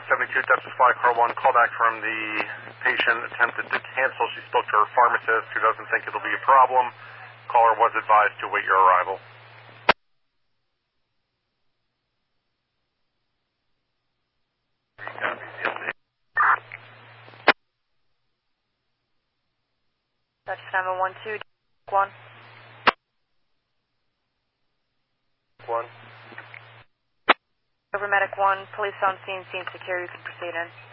72, Dutchess Fly Car 1, call back from the patient attempted to cancel. She spoke to her pharmacist who doesn't think it'll be a problem. Caller was advised to await your arrival. Dutchess 912, 1. 1. Over Medic 1, police on scene, scene secure, you can proceed in.